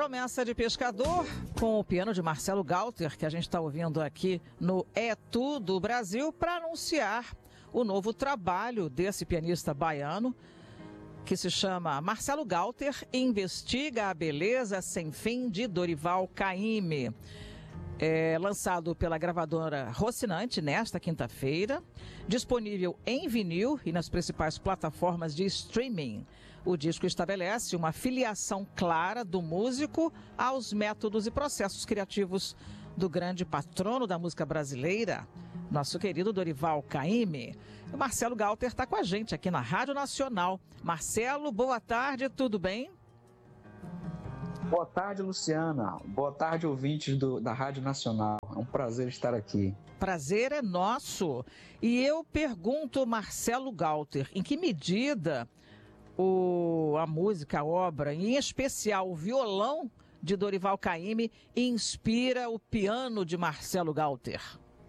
Promessa de Pescador, com o piano de Marcelo Galter, que a gente está ouvindo aqui no É Tudo Brasil, para anunciar o novo trabalho desse pianista baiano, que se chama Marcelo Galter Investiga a Beleza Sem Fim, de Dorival Caymmi. É lançado pela gravadora Rocinante nesta quinta-feira, disponível em vinil e nas principais plataformas de streaming. O disco estabelece uma filiação clara do músico aos métodos e processos criativos do grande patrono da música brasileira, nosso querido Dorival Caymmi. O Marcelo Galter está com a gente aqui na Rádio Nacional. Marcelo, boa tarde, tudo bem? Boa tarde, Luciana. Boa tarde, ouvintes da Rádio Nacional. É um prazer estar aqui. Prazer é nosso. E eu pergunto, Marcelo Galter, em que medida a música, a obra, em especial o violão de Dorival Caymmi, inspira o piano de Marcelo Galter?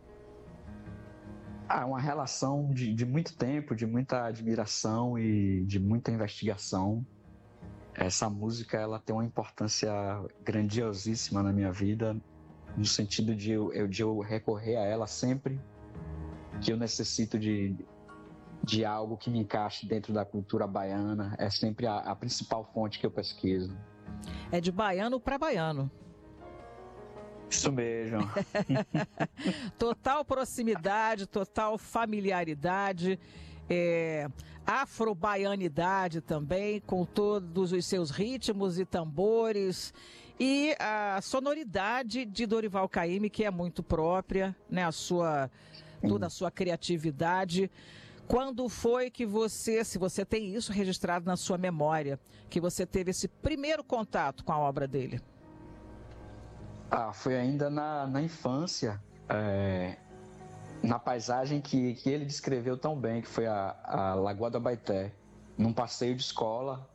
Uma relação de muito tempo, de muita admiração e de muita investigação. Essa música, ela tem uma importância grandiosíssima na minha vida, no sentido de eu recorrer a ela sempre que eu necessito de algo que me encaixe dentro da cultura baiana. É sempre a principal fonte que eu pesquiso. É de baiano para baiano. Isso mesmo. Total proximidade, total familiaridade. Afro-baianidade também, com todos os seus ritmos e tambores, e a sonoridade de Dorival Caymmi, que é muito própria, né? Toda a sua criatividade. Quando foi que você, se você tem isso registrado na sua memória, que você teve esse primeiro contato com a obra dele? Foi ainda na infância, na paisagem que ele descreveu tão bem, que foi a Lagoa do Abaeté. Num passeio de escola,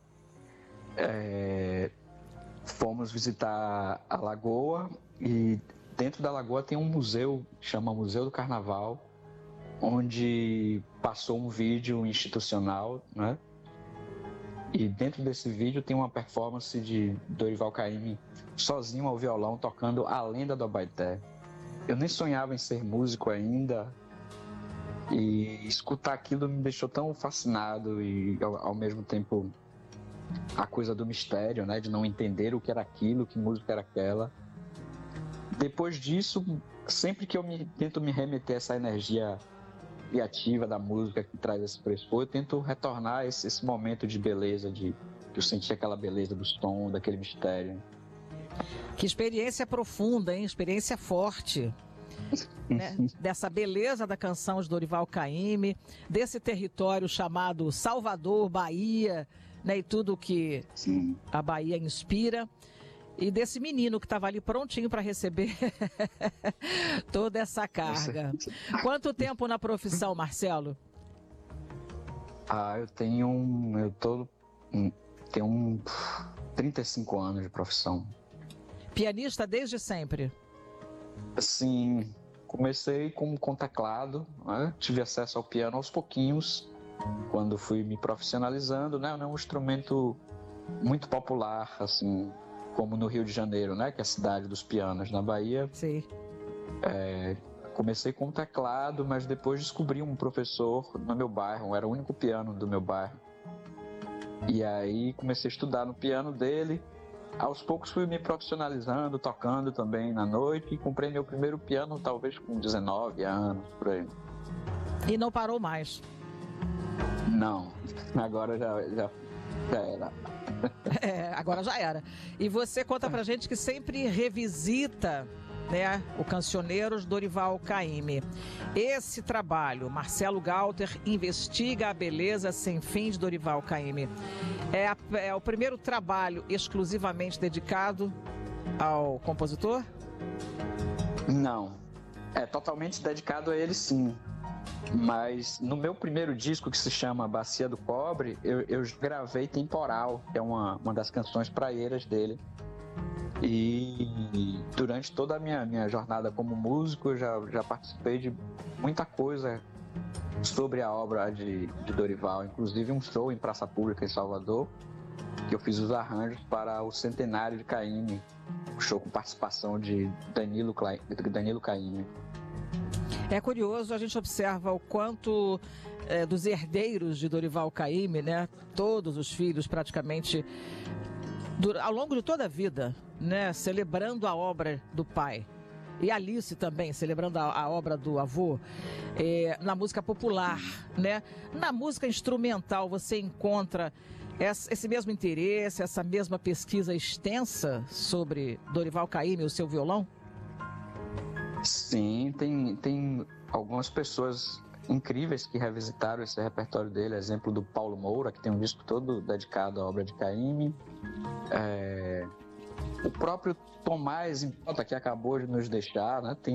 fomos visitar a lagoa, e dentro da lagoa tem um museu, chama Museu do Carnaval, onde passou um vídeo institucional, né? E dentro desse vídeo tem uma performance de Dorival Caymmi sozinho ao violão, tocando A Lenda do Abaeté. Eu nem sonhava em ser músico ainda, e escutar aquilo me deixou tão fascinado, e ao mesmo tempo a coisa do mistério, né, de não entender o que era aquilo, que música era aquela. Depois disso, sempre que eu tento me remeter a essa energia criativa da música que traz esse pressupor, eu tento retornar esse momento de beleza, que eu senti aquela beleza dos tons, daquele mistério. Que experiência profunda, hein? Experiência forte, né? Dessa beleza da canção de Dorival Caymmi, desse território chamado Salvador, Bahia, né? E tudo que a Bahia inspira, e desse menino que estava ali prontinho para receber toda essa carga. Quanto tempo na profissão, Marcelo? Eu tenho 35 anos de profissão. Pianista desde sempre? Sim, comecei com teclado, né? Tive acesso ao piano aos pouquinhos, quando fui me profissionalizando, né? Não é um instrumento muito popular, assim, como no Rio de Janeiro, né? Que é a cidade dos pianos. Na Bahia, sim. Comecei com teclado, mas depois descobri um professor no meu bairro, era o único piano do meu bairro. E aí comecei a estudar no piano dele. Aos poucos fui me profissionalizando, tocando também na noite, e comprei meu primeiro piano talvez com 19 anos, por aí. E não parou mais? Não, agora já era. Agora já era. E você conta pra gente que sempre revisita, né, o Cancioneiros Dorival Caymmi. Esse trabalho, Marcelo Galter Investiga a Beleza Sem Fim, de Dorival Caymmi, é o primeiro trabalho exclusivamente dedicado ao compositor? Não, é totalmente dedicado a ele, sim. Mas no meu primeiro disco, que se chama Bacia do Cobre, eu gravei Temporal, que é uma das canções praieiras dele. E durante toda a minha jornada como músico, eu já participei de muita coisa sobre a obra de Dorival, inclusive um show em praça pública em Salvador, que eu fiz os arranjos para o centenário de Caymmi, um show com participação de Danilo Caymmi. É curioso, a gente observa o quanto dos herdeiros de Dorival Caymmi, né? Todos os filhos praticamente, ao longo de toda a vida, né? Celebrando a obra do pai. E Alice também, celebrando a obra do avô, na música popular, né? Na música instrumental, você encontra esse mesmo interesse, essa mesma pesquisa extensa sobre Dorival Caymmi e o seu violão? Sim, tem algumas pessoas incríveis que revisitaram esse repertório dele, exemplo do Paulo Moura, que tem um disco todo dedicado à obra de Caymmi. O próprio Tomás Impota, que acabou de nos deixar, né? Tem